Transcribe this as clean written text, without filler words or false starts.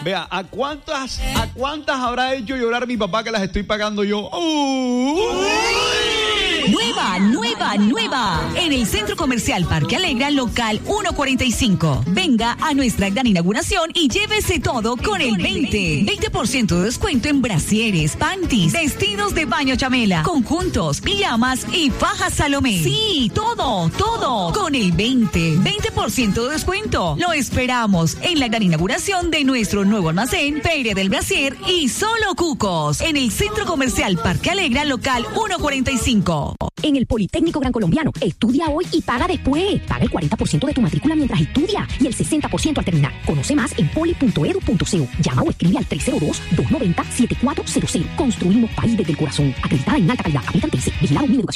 Vea, ¿a cuántas habrá hecho llorar mi papá que las estoy pagando yo? Nueva. En el Centro Comercial Parque Alegra, local 145. Venga a nuestra gran inauguración y llévese todo con el 20% de descuento en brasieres, panties, vestidos de baño chamela, conjuntos, pijamas y fajas Salomé. Sí, todo con el 20% de descuento. Lo esperamos en la gran inauguración de nuestro nuevo almacén, Feria del Brasier y Solo Cucos, en el Centro Comercial Parque Alegra, local 145. En el Politécnico Gran Colombiano, estudia hoy y paga después. Paga el 40% de tu matrícula mientras estudia y el 60% al terminar. Conoce más en poli.edu.co. Llama o escribe al 302-290-7400. Construimos país desde el corazón. Acreditada en alta calidad. Aplican TC. Vigilado Mineducación.